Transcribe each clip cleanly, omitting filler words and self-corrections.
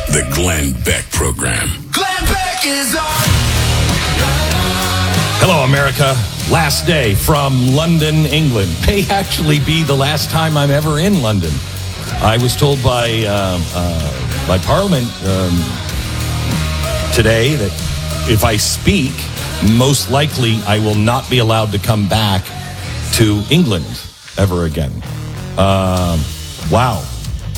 The Glenn Beck Program. Glenn Beck is on. Hello, America. Last day from London, England. May actually be the last time I'm ever in London. I was told by Parliament today that if I speak, most likely I will not be allowed to come back to England ever again. Wow.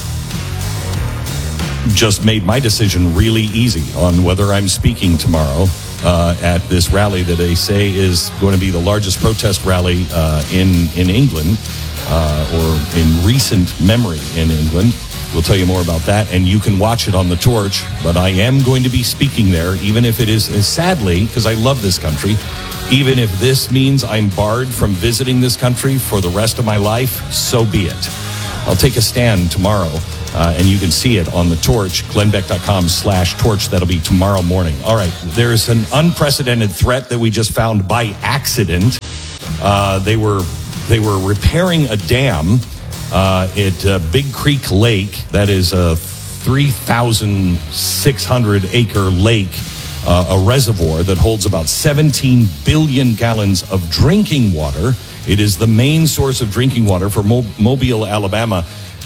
Just made my decision really easy on whether I'm speaking tomorrow at this rally that they say is going to be the largest protest rally in England or in recent memory in England. We'll tell you more about that, and you can watch it on the Torch. But I am going to be speaking there, even if it is, sadly, because I love this country, even if this means I'm barred from visiting this country for the rest of my life, so be it. I'll take a stand tomorrow, and you can see it on the Torch, glennbeck.com/torch. That'll be tomorrow morning. All right, there's an unprecedented threat that we just found by accident. They were repairing a dam at Big Creek Lake. That is a 3,600 acre lake, a reservoir that holds about 17 billion gallons of drinking water. It is the main source of drinking water for Mobile, Alabama.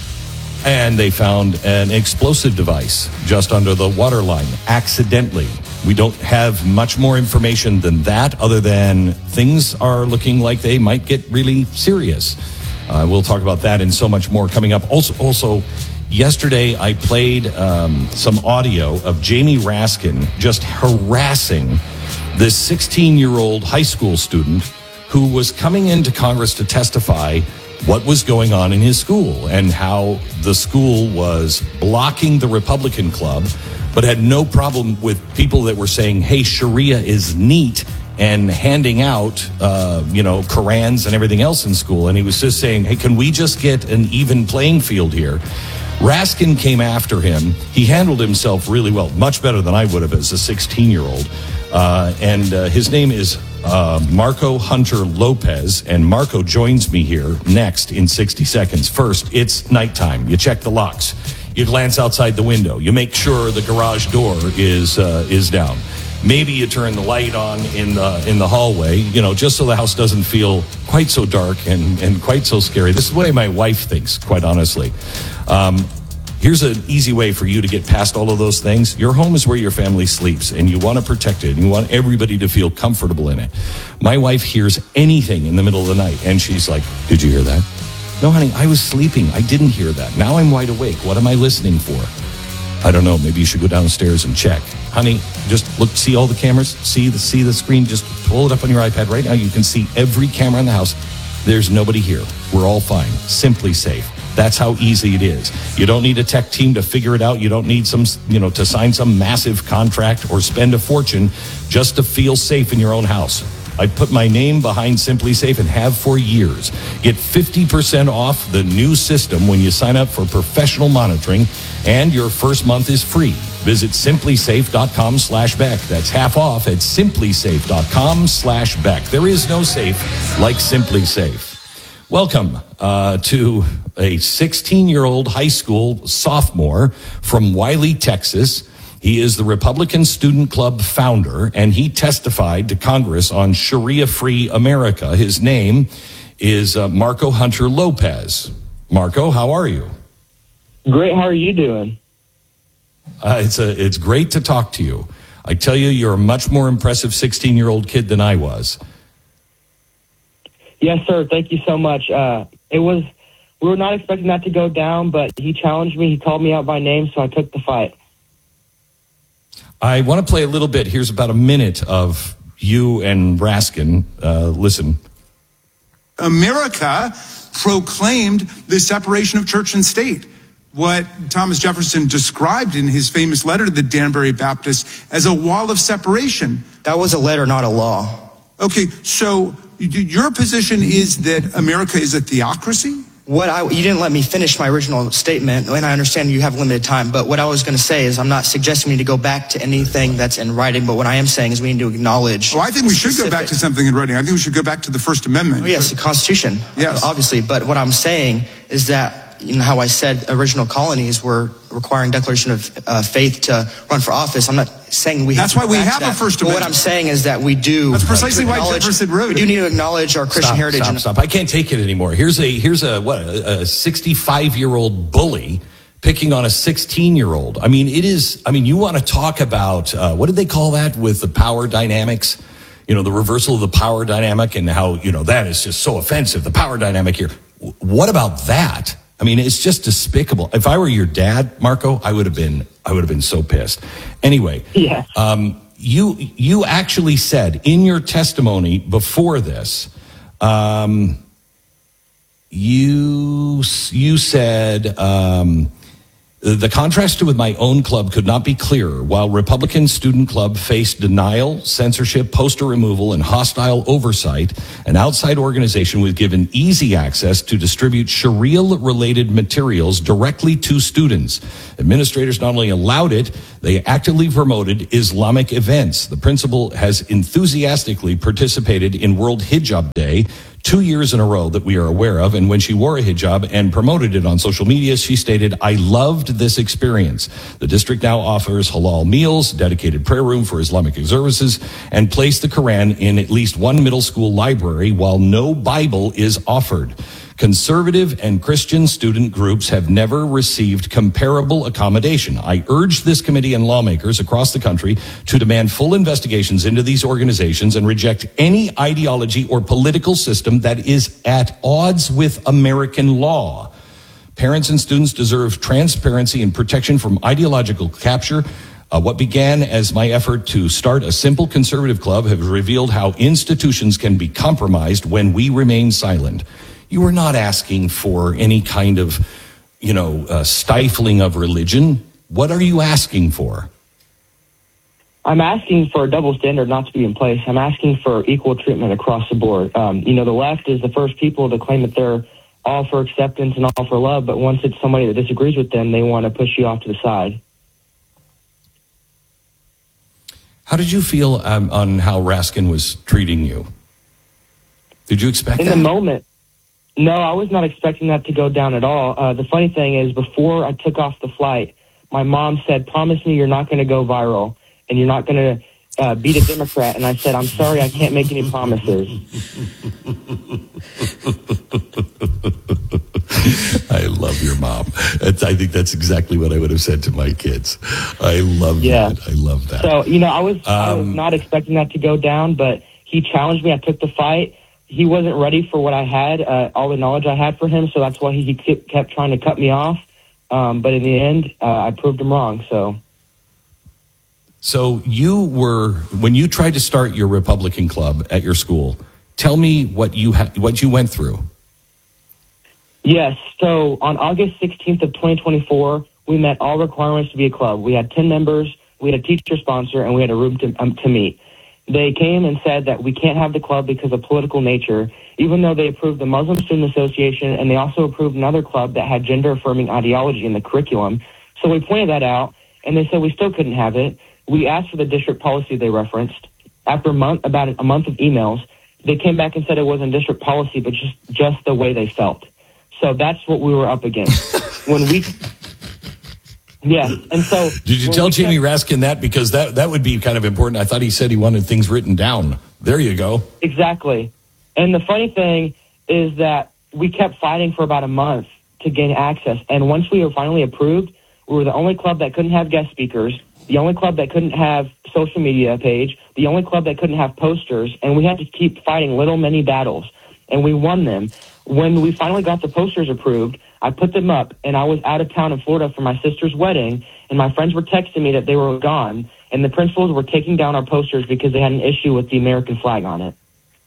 And they found an explosive device just under the water line, accidentally. We don't have much more information than that, other than things are looking like they might get really serious. We'll talk about that and so much more coming up. Also, yesterday I played some audio of Jamie Raskin just harassing this 16-year-old high school student who was coming into Congress to testify what was going on in his school and how the school was blocking the Republican club, but had no problem with people that were saying, hey, Sharia is neat, and handing out, Korans and everything else in school. And he was just saying, hey, can we just get an even playing field here? Raskin came after him. He handled himself really well, much better than I would have as a 16-year-old. And his name is Marco Hunter Lopez, and Marco joins me here next in 60 seconds. First, it's nighttime. You check the locks. You glance outside the window. You make sure the garage door is down. Maybe you turn the light on in the hallway, just so the house doesn't feel quite so dark and quite so scary. This is the way my wife thinks, quite honestly. Here's an easy way for you to get past all of those things. Your home is where your family sleeps, and you want to protect it, and you want everybody to feel comfortable in it. My wife hears anything in the middle of the night, and she's like, did you hear that? No, honey, I was sleeping. I didn't hear that. Now I'm wide awake. What am I listening for? I don't know. Maybe you should go downstairs and check. Honey, just look, see all the cameras? See the screen? Just pull it up on your iPad right now. You can see every camera in the house. There's nobody here. We're all fine. Simply Safe. That's how easy it is. You don't need a tech team to figure it out. You don't need to sign some massive contract or spend a fortune just to feel safe in your own house. I put my name behind Simply Safe and have for years. Get 50% off the new system when you sign up for professional monitoring, and your first month is free. Visit simplysafe.com/Beck. That's half off at simplysafe.com/Beck. There is no safe like Simply Safe. Welcome to a 16-year-old high school sophomore from Wiley, Texas. He is the Republican Student Club founder, and he testified to Congress on Sharia-free America. His name is Marco Hunter Lopez. Marco, how are you? Great. How are you doing? It's great to talk to you. I tell you, you're a much more impressive 16-year-old kid than I was. Yes, sir. Thank you so much. We were not expecting that to go down, but he challenged me. He called me out by name, so I took the fight. I want to play a little bit. Here's about a minute of you and Raskin. Listen. America proclaimed the separation of church and state. What Thomas Jefferson described in his famous letter to the Danbury Baptists as a wall of separation. That was a letter, not a law. Okay, so your position is that America is a theocracy? You didn't let me finish my original statement, and I understand you have limited time, but what I was going to say is I'm not suggesting we need to go back to anything that's in writing, but what I am saying is we need to acknowledge... Oh, I think we should go back to something in writing. I think we should go back to the First Amendment. Oh, yes, the Constitution, yes. Obviously, but what I'm saying is that that, how I said original colonies were requiring declaration of faith to run for office. I'm not saying we have That's why we have that. a First But Amendment. what I'm saying is that we do. That's precisely why Jefferson wrote We it. do need to acknowledge our Christian heritage. Stop. I can't take it anymore. Here's a 65-year-old bully picking on a 16-year-old. I mean, you want to talk about, what did they call that with the power dynamics? The reversal of the power dynamic, and how, that is just so offensive, the power dynamic here. What about that? I mean, it's just despicable. If I were your dad, Marco, I would have been so pissed. Anyway, Yeah. You actually said in your testimony before this, you said, the contrast with my own club could not be clearer. While Republican Student Club faced denial, censorship, poster removal, and hostile oversight, an outside organization was given easy access to distribute Sharia-related materials directly to students. Administrators not only allowed it, they actively promoted Islamic events. The principal has enthusiastically participated in World Hijab Day 2 years in a row that we are aware of, and when she wore a hijab and promoted it on social media, she stated, "I loved this experience." The district now offers halal meals, dedicated prayer room for Islamic observances, and placed the Quran in at least one middle school library while no Bible is offered. Conservative and Christian student groups have never received comparable accommodation. I urge this committee and lawmakers across the country to demand full investigations into these organizations and reject any ideology or political system that is at odds with American law. Parents and students deserve transparency and protection from ideological capture. What began as my effort to start a simple conservative club has revealed how institutions can be compromised when we remain silent. You are not asking for any kind of, stifling of religion. What are you asking for? I'm asking for a double standard not to be in place. I'm asking for equal treatment across the board. The left is the first people to claim that they're all for acceptance and all for love, but once it's somebody that disagrees with them, they want to push you off to the side. How did you feel on how Raskin was treating you? Did you expect that? In the moment, no, I was not expecting that to go down at all. The funny thing is, before I took off the flight, my mom said, "Promise me you're not going to go viral and you're not going to beat a Democrat." And I said, "I'm sorry, I can't make any promises." I love your mom. I think that's exactly what I would have said to my kids. I love that. I love that. So, I was not expecting that to go down, but he challenged me. I took the fight. He wasn't ready for what I had, all the knowledge I had for him, so that's why he kept trying to cut me off. But in the end, I proved him wrong. So when you tried to start your Republican club at your school, tell me what you went through. Yes. So on August 16th of 2024, we met all requirements to be a club. We had 10 members, we had a teacher sponsor, and we had a room to meet. They came and said that we can't have the club because of political nature, even though they approved the Muslim Student Association, and they also approved another club that had gender-affirming ideology in the curriculum. So we pointed that out, and they said we still couldn't have it. We asked for the district policy they referenced. After about a month of emails, they came back and said it wasn't district policy, but just the way they felt. So that's what we were up against. And so... Did you tell Jamie Raskin that? Because that would be kind of important. I thought he said he wanted things written down. There you go. Exactly. And the funny thing is that we kept fighting for about a month to gain access. And once we were finally approved, we were the only club that couldn't have guest speakers, the only club that couldn't have social media page, the only club that couldn't have posters, and we had to keep fighting little mini battles. And we won them. When we finally got the posters approved, I put them up, and I was out of town in Florida for my sister's wedding, and my friends were texting me that they were gone, and the principals were taking down our posters because they had an issue with the American flag on it.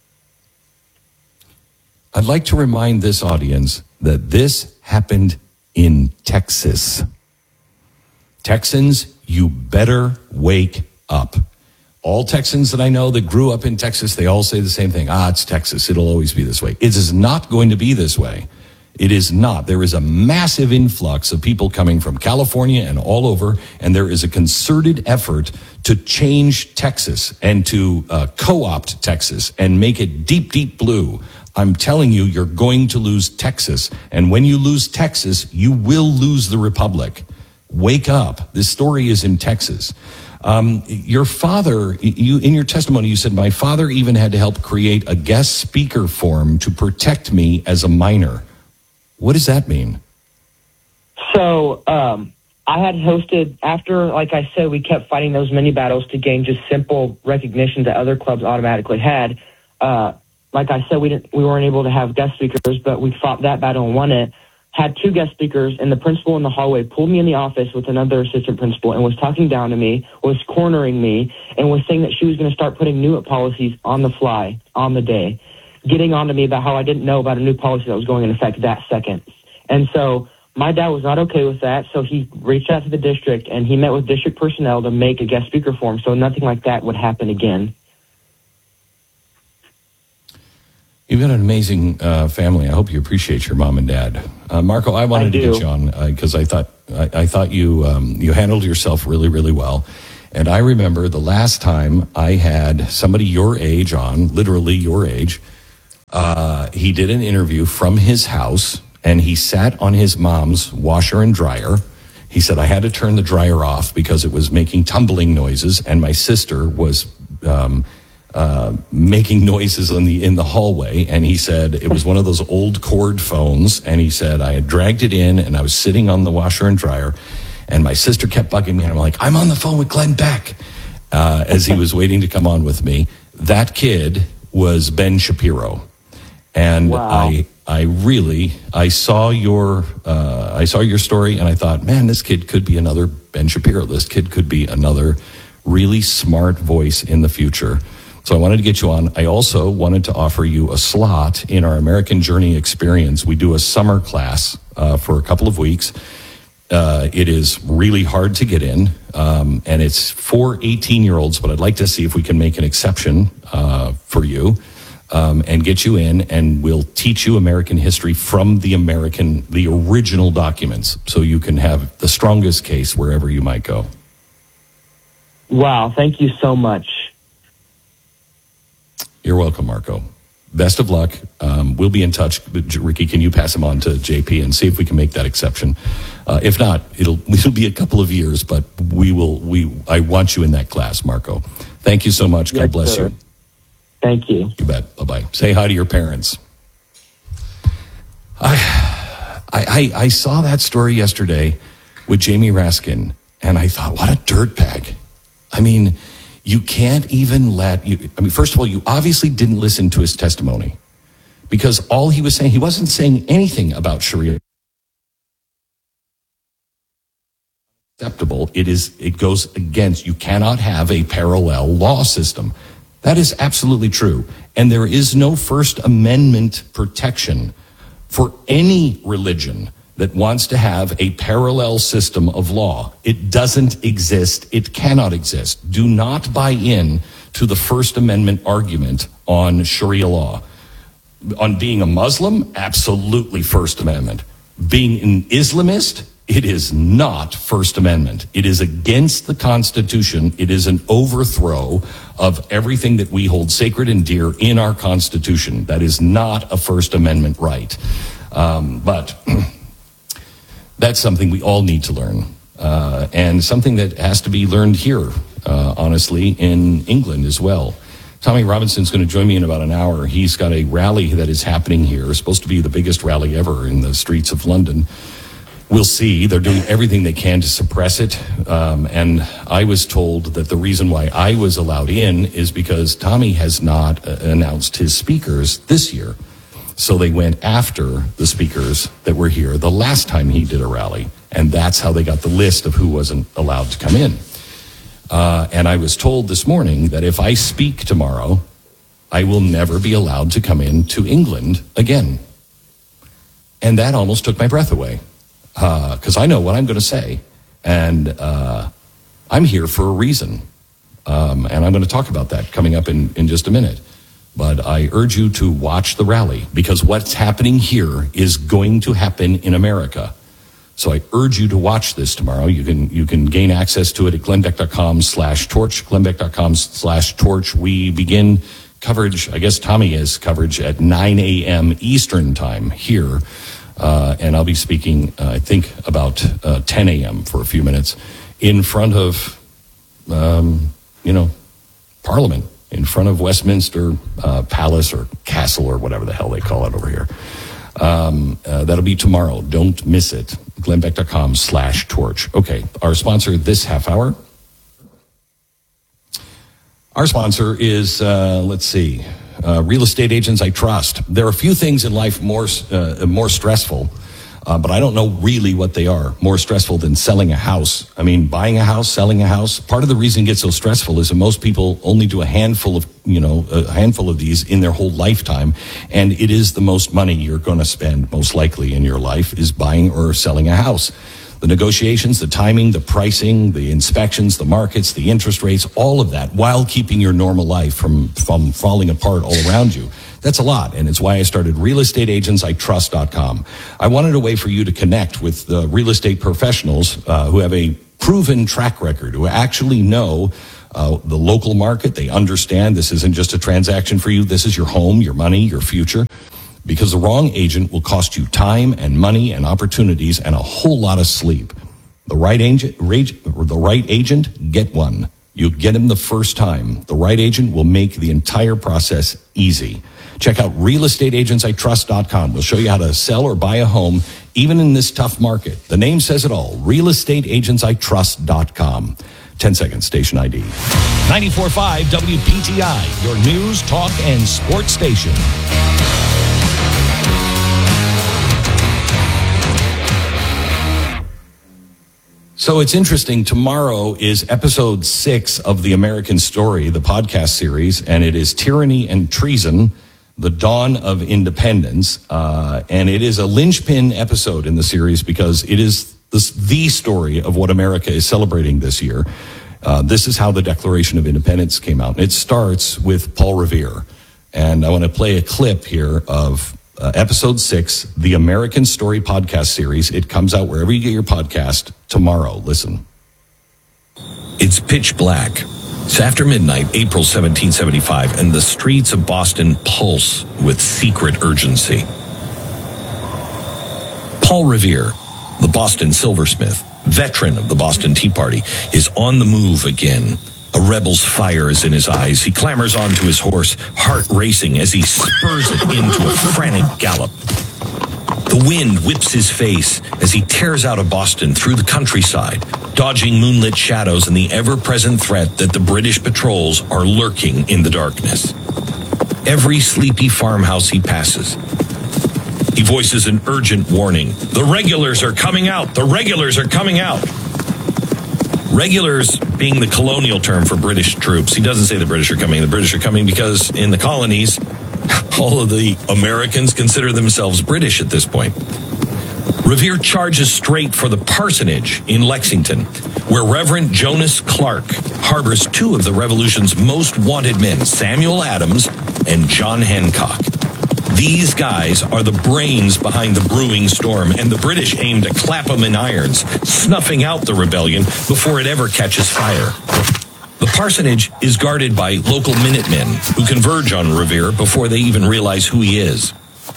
I'd like to remind this audience that this happened in Texas. Texans, you better wake up. All Texans that I know that grew up in Texas, they all say the same thing. It's Texas. It'll always be this way. It is not going to be this way. It is not. There is a massive influx of people coming from California and all over, and there is a concerted effort to change Texas and to co-opt Texas and make it deep, deep blue. I'm telling you, you're going to lose Texas. And when you lose Texas, you will lose the republic. Wake up. This story is in Texas. Your father, in your testimony, you said, my father even had to help create a guest speaker form to protect me as a minor. What does that mean? So, I had hosted, after, like I said, we kept fighting those mini battles to gain just simple recognition that other clubs automatically had. Like I said, we weren't able to have guest speakers, but we fought that battle and won it. Had 2 guest speakers, and the principal in the hallway pulled me in the office with another assistant principal and was talking down to me, was cornering me, and was saying that she was going to start putting new policies on the fly, on the day, getting on to me about how I didn't know about a new policy that was going into effect that second. And so my dad was not okay with that, so he reached out to the district, and he met with district personnel to make a guest speaker form so nothing like that would happen again. You've got an amazing family. I hope you appreciate your mom and dad. Marco, I wanted to get you on because I thought you handled yourself really, really well. And I remember the last time I had somebody your age on, literally your age. He did an interview from his house, and he sat on his mom's washer and dryer. He said, I had to turn the dryer off because it was making tumbling noises, and my sister was making noises in the hallway. And he said it was one of those old cord phones, and he said I had dragged it in, and I was sitting on the washer and dryer, and my sister kept bugging me, and I'm like, I'm on the phone with Glenn Beck, as he was waiting to come on with me. That kid was Ben Shapiro. And wow. I saw your story, and I thought, man, this kid could be another Ben Shapiro. This kid could be another really smart voice in the future. So I wanted to get you on. I also wanted to offer you a slot in our American Journey experience. We do a summer class for a couple of weeks. It is really hard to get in, and it's for 18-year-olds, but I'd like to see if we can make an exception for you. And get you in, and we'll teach you American history from the original documents, so you can have the strongest case wherever you might go. Wow, thank you so much. You're welcome, Marco. Best of luck. We'll be in touch. Ricky, can you pass him on to JP and see if we can make that exception? If not, it'll be a couple of years, but I want you in that class, Marco. Thank you so much. God bless you. Thank you. You bet. Bye-bye. Say hi to your parents. I saw that story yesterday with Jamie Raskin, and I thought, what a dirtbag. I mean, you can't even first of all, you obviously didn't listen to his testimony, because all he was saying, he wasn't saying anything about Sharia. Acceptable. It goes against, you cannot have a parallel law system. That is absolutely true. And there is no First Amendment protection for any religion that wants to have a parallel system of law. It doesn't exist. It cannot exist. Do not buy in to the First Amendment argument on Sharia law. On being a Muslim, absolutely First Amendment. Being an Islamist, it is not First Amendment. It is against the Constitution. It is an overthrow of everything that we hold sacred and dear in our Constitution. That is not a First Amendment right. But that's something we all need to learn. And something that has to be learned here, honestly, in England as well. Tommy Robinson's going to join me in about an hour. He's got a rally that is happening here. It's supposed to be the biggest rally ever in the streets of London. We'll see. They're doing everything they can to suppress it. And I was told that the reason why I was allowed in is because Tommy has not announced his speakers this year. So they went after the speakers that were here the last time he did a rally. And that's how they got the list of who wasn't allowed to come in. And I was told this morning that if I speak tomorrow, I will never be allowed to come in to England again. And that almost took my breath away. Because I know what I'm going to say, and I'm here for a reason, and I'm going to talk about that coming up in just a minute. But I urge you to watch the rally, because what's happening here is going to happen in America. So I urge you to watch this tomorrow. You can gain access to it at glennbeck.com/torch, glennbeck.com/torch. We begin coverage. I guess Tommy has coverage at 9 a.m. Eastern time here. And I'll be speaking, I think, about 10 a.m. for a few minutes in front of, Parliament, in front of Westminster Palace or Castle or whatever the hell they call it over here. That'll be tomorrow. Don't miss it. glennbeck.com/torch. Okay, our sponsor this half hour. Our sponsor is, Real Estate Agents I Trust. There are a few things in life more stressful, but I don't know really what they are. More stressful than selling a house. I mean, buying a house, selling a house. Part of the reason it gets so stressful is that most people only do a handful of these in their whole lifetime, and it is the most money you're going to spend most likely in your life is buying or selling a house. The negotiations, the timing, the pricing, the inspections, the markets, the interest rates, all of that, while keeping your normal life from falling apart all around you. That's a lot, and it's why I started realestateagentsitrust.com. I wanted a way for you to connect with the real estate professionals who have a proven track record, who actually know the local market. They understand this isn't just a transaction for you. This is your home, your money, your future. Because the wrong agent will cost you time and money and opportunities and a whole lot of sleep. The right agent, get one. You get him the first time. The right agent will make the entire process easy. Check out realestateagentsitrust.com. We'll show you how to sell or buy a home, even in this tough market. The name says it all. realestateagentsitrust.com. 10 seconds, station ID. 94.5 WPTI, your news, talk, and sports station. So it's interesting. Tomorrow is episode 6 of The American Story, the podcast series, and it is Tyranny and Treason, the Dawn of Independence. And it is a linchpin episode in the series because it is the story of what America is celebrating this year. This is how the Declaration of Independence came out. It starts with Paul Revere. And I want to play a clip here of episode 6, the American Story podcast series. It comes out wherever you get your podcast tomorrow. Listen. It's pitch black. It's after midnight, April 1775, and the streets of Boston pulse with secret urgency. Paul Revere, the Boston silversmith, veteran of the Boston Tea Party, is on the move again. A rebel's fire is in his eyes. He clambers onto his horse, heart racing as he spurs it into a frantic gallop. The wind whips his face as he tears out of Boston through the countryside, dodging moonlit shadows and the ever-present threat that the British patrols are lurking in the darkness. Every sleepy farmhouse he passes, he voices an urgent warning. The regulars are coming out! The regulars are coming out! Regulars being the colonial term for British troops. He doesn't say the British are coming. The British are coming because in the colonies, all of the Americans consider themselves British at this point. Revere charges straight for the parsonage in Lexington, where Reverend Jonas Clark harbors 2 of the Revolution's most wanted men, Samuel Adams and John Hancock. These guys are the brains behind the brewing storm, and the British aim to clap them in irons, snuffing out the rebellion before it ever catches fire. The parsonage is guarded by local Minutemen who converge on Revere before they even realize who he is.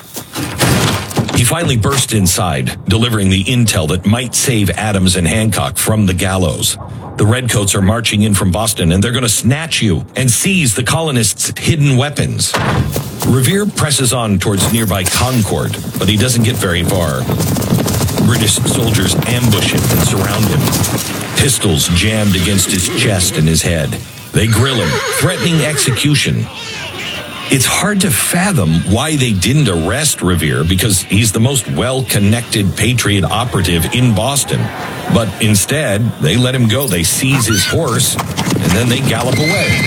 He finally bursts inside, delivering the intel that might save Adams and Hancock from the gallows. The Redcoats are marching in from Boston, and they're going to snatch you and seize the colonists' hidden weapons. Revere presses on towards nearby Concord, but he doesn't get very far. British soldiers ambush him and surround him. Pistols jammed against his chest and his head. They grill him, threatening execution. It's hard to fathom why they didn't arrest Revere, because he's the most well-connected Patriot operative in Boston. But instead, they let him go. They seize his horse, and then they gallop away.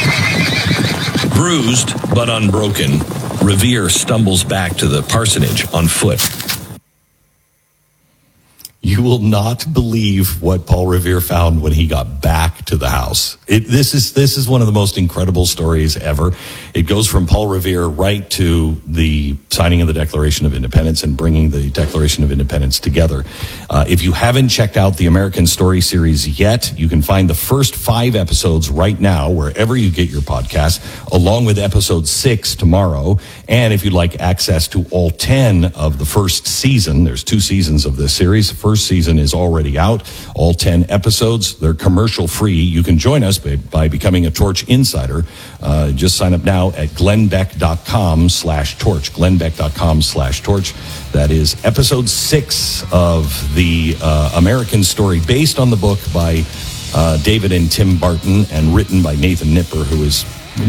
Bruised but unbroken, Revere stumbles back to the parsonage on foot. You will not believe what Paul Revere found when he got back to the house. This is one of the most incredible stories ever. It goes from Paul Revere right to the signing of the Declaration of Independence and bringing the Declaration of Independence together. If you haven't checked out the American Story series yet, you can find the first 5 episodes right now wherever you get your podcast, along with episode 6 tomorrow. And if you'd like access to all 10 of the first season, there's 2 seasons of this series. The first season is already out. All 10 episodes. They're commercial free. You can join us by becoming a Torch Insider. Just sign up now at glennbeck.com/torch. glennbeck.com/torch. That is episode 6 of the American Story, based on the book by David and Tim Barton and written by Nathan Nipper, who is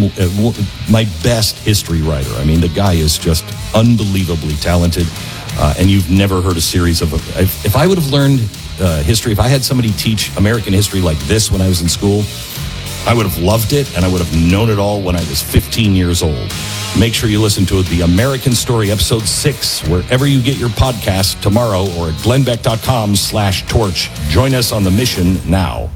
my best history writer. I mean, the guy is just unbelievably talented. And you've never heard a series of... If I would have learned history, if I had somebody teach American history like this when I was in school, I would have loved it, and I would have known it all when I was 15 years old. Make sure you listen to The American Story, episode 6, wherever you get your podcast tomorrow, or at glennbeck.com/torch. Join us on the mission now.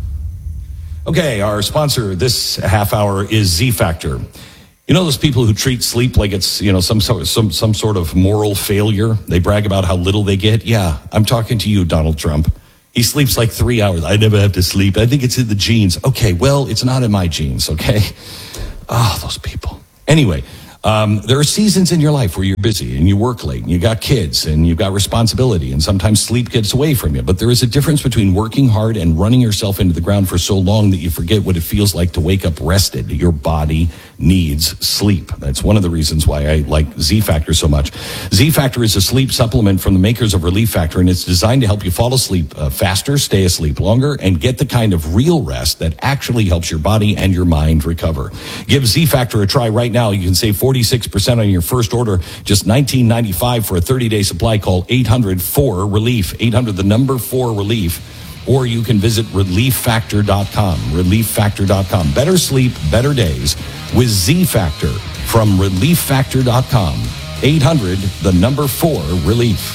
Okay, our sponsor this half hour is Z Factor. You know those people who treat sleep like it's, some sort of moral failure? They brag about how little they get. Yeah, I'm talking to you, Donald Trump. He sleeps like 3 hours. I never have to sleep. I think it's in the genes. Okay, well, it's not in my genes, okay? Those people. Anyway, there are seasons in your life where you're busy and you work late and you got kids and you've got responsibility, and sometimes sleep gets away from you. But there is a difference between working hard and running yourself into the ground for so long that you forget what it feels like to wake up rested. Your body needs sleep. That's one of the reasons why I like Z Factor so much. Z Factor is a sleep supplement from the makers of Relief Factor, and it's designed to help you fall asleep faster, stay asleep longer, and get the kind of real rest that actually helps your body and your mind recover. Give Z Factor a try right now. You can save 46% on your first order, just $19.95 for a 30-day supply. Call 800-4-RELIEF, 800 the number 4-RELIEF, or you can visit relieffactor.com, relieffactor.com. Better sleep, better days with Z Factor from relieffactor.com, 800 the number 4-RELIEF.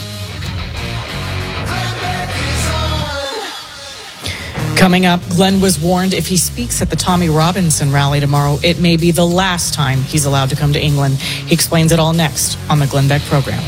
Coming up, Glenn was warned if he speaks at the Tommy Robinson rally tomorrow, it may be the last time he's allowed to come to England. He explains it all next on the Glenn Beck program.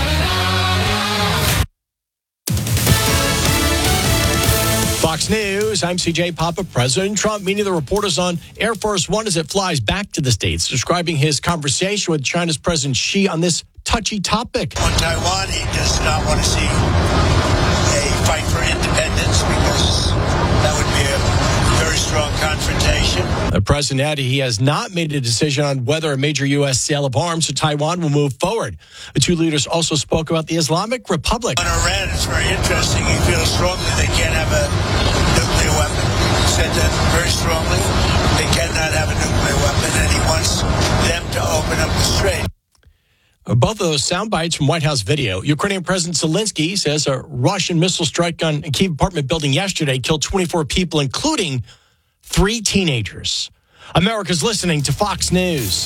Fox News, I'm CJ Papa. President Trump meeting the reporters on Air Force One as it flies back to the States, describing his conversation with China's President Xi on this touchy topic. On Taiwan, he does not want to see a fight for independence because that would be a very strong confrontation. The president added he has not made a decision on whether a major U.S. sale of arms to Taiwan will move forward. The two leaders also spoke about the Islamic Republic. On Iran, it's very interesting. He feels strongly they can't have a nuclear weapon. He said that very strongly. They cannot have a nuclear weapon, and he wants them to open up the strait. Both of those sound bites from White House video. Ukrainian President Zelensky says a Russian missile strike on a Kyiv apartment building yesterday killed 24 people, including 3 teenagers. America's listening to Fox News.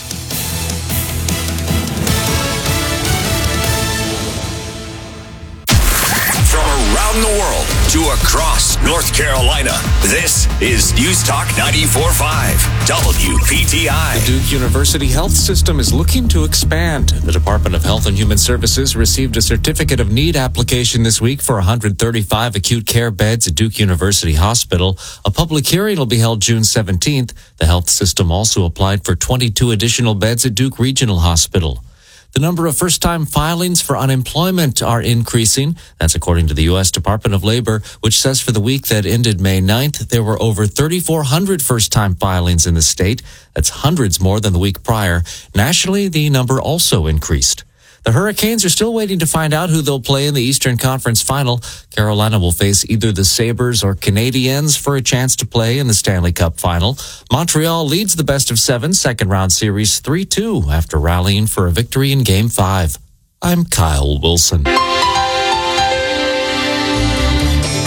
From around the world to across North Carolina, this is News Talk 94.5 WPTI. The Duke University Health System is looking to expand. The Department of Health and Human Services received a Certificate of Need application this week for 135 acute care beds at Duke University Hospital. A public hearing will be held June 17th. The health system also applied for 22 additional beds at Duke Regional Hospital. The number of first-time filings for unemployment are increasing. That's according to the U.S. Department of Labor, which says for the week that ended May 9th, there were over 3,400 first-time filings in the state. That's hundreds more than the week prior. Nationally, the number also increased. The Hurricanes are still waiting to find out who they'll play in the Eastern Conference Final. Carolina will face either the Sabres or Canadiens for a chance to play in the Stanley Cup Final. Montreal leads the best-of-7 second-round series 3-2 after rallying for a victory in Game 5. I'm Kyle Wilson.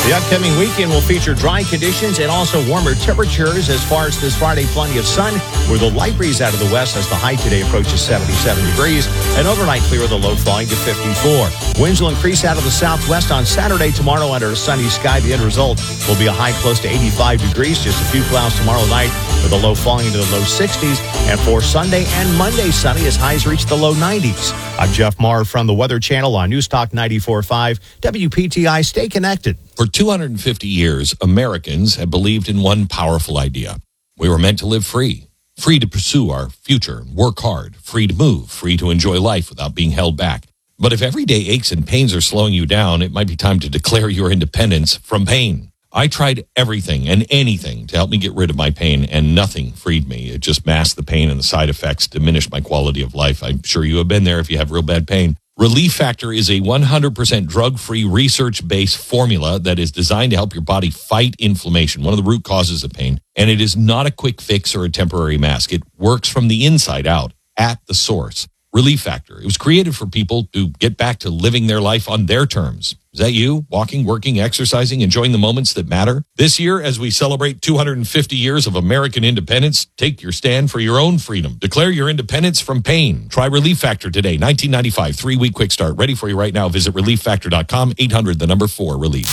The upcoming weekend will feature dry conditions and also warmer temperatures. As far as this Friday, plenty of sun with a light breeze out of the west as the high today approaches 77 degrees. And overnight clear with a low falling to 54. Winds will increase out of the southwest on Saturday. Tomorrow under a sunny sky. The end result will be a high close to 85 degrees. Just a few clouds tomorrow night with a low falling into the low 60s. And for Sunday and Monday, sunny as highs reach the low 90s. I'm Jeff Maher from the Weather Channel on News Talk 94.5 WPTI. Stay connected. For 250 years, Americans have believed in one powerful idea. We were meant to live free. Free to pursue our future, work hard, free to move, free to enjoy life without being held back. But if everyday aches and pains are slowing you down, it might be time to declare your independence from pain. I tried everything and anything to help me get rid of my pain, and nothing freed me. It just masked the pain, and the side effects diminished my quality of life. I'm sure you have been there if you have real bad pain. Relief Factor is a 100% drug-free, research-based formula that is designed to help your body fight inflammation, one of the root causes of pain. And it is not a quick fix or a temporary mask. It works from the inside out, at the source. Relief Factor. It was created for people to get back to living their life on their terms. Is that you? Walking, working, exercising, enjoying the moments that matter? This year, as we celebrate 250 years of American independence, take your stand for your own freedom. Declare your independence from pain. Try Relief Factor today. 1995, 3-week quick start. Ready for you right now. Visit relieffactor.com, 800-4-RELIEF.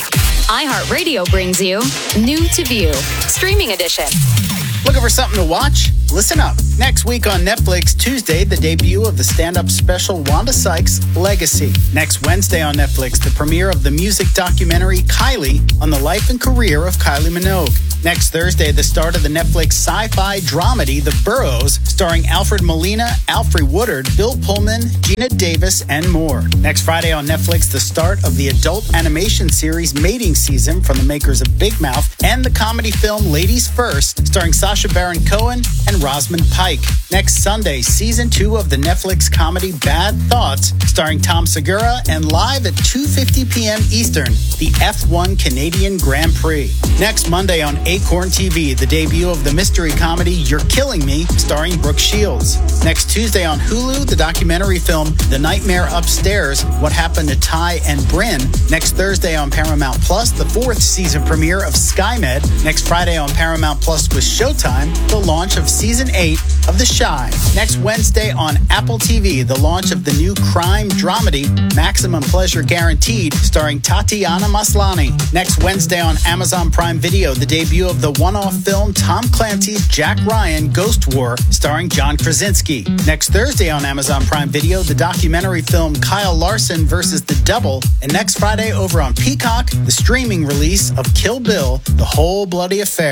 iHeartRadio brings you New to View, Streaming Edition. Looking for something to watch? Listen up. Next week on Netflix, Tuesday, the debut of the stand-up special Wanda Sykes' Legacy. Next Wednesday on Netflix, the premiere of the music documentary Kylie on the life and career of Kylie Minogue. Next Thursday, the start of the Netflix sci-fi dramedy The Burrows, starring Alfred Molina, Alfre Woodard, Bill Pullman, Gina Davis, and more. Next Friday on Netflix, the start of the adult animation series Mating Season from the makers of Big Mouth, and the comedy film Ladies First, starring Sacha Baron Cohen and Rosamund Pike. Next Sunday, Season 2 of the Netflix comedy Bad Thoughts, starring Tom Segura, and live at 2:50 p.m. Eastern, the F1 Canadian Grand Prix. Next Monday on Acorn TV, the debut of the mystery comedy You're Killing Me, starring Brooke Shields. Next Tuesday on Hulu, the documentary film The Nightmare Upstairs, What Happened to Ty and Bryn. Next Thursday on Paramount Plus, the 4th season premiere of SkyMed. Next Friday on Paramount Plus with Showtime, the launch of Season 8 of The Chi. Next Wednesday on Apple TV, the launch of the new crime dramedy Maximum Pleasure Guaranteed, starring Tatiana Maslany. Next Wednesday on Amazon Prime Video, the debut of the one-off film Tom Clancy's Jack Ryan Ghost War, starring John Krasinski. Next Thursday on Amazon Prime Video, the documentary film Kyle Larson vs. the Devil. And next Friday over on Peacock, the streaming release of Kill Bill, The Whole Bloody Affair.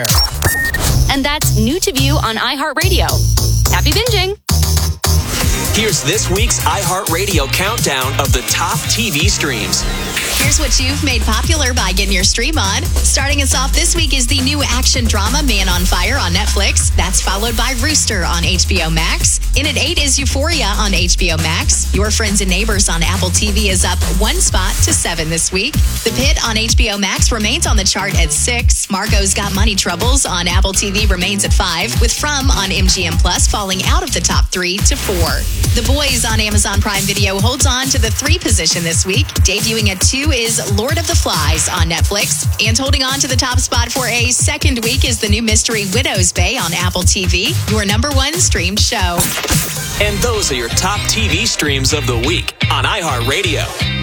And that's New to View on iHeartRadio. Happy binging! Here's this week's iHeartRadio countdown of the top TV streams. Here's what you've made popular by getting your stream on. Starting us off this week is the new action drama Man on Fire on Netflix. That's followed by Rooster on HBO Max. In at 8 is Euphoria on HBO Max. Your Friends and Neighbors on Apple TV is up 1 spot to 7 this week. The Pit on HBO Max remains on the chart at 6. Marco's Got Money Troubles on Apple TV remains at 5, with From on MGM Plus falling out of the top 3 to 4. The Boys on Amazon Prime Video holds on to the 3 position this week. Debuting at 2 is Lord of the Flies on Netflix. And holding on to the top spot for a second week is the new mystery Widow's Bay on Apple TV, your #1 streamed show. And those are your top TV streams of the week on iHeartRadio.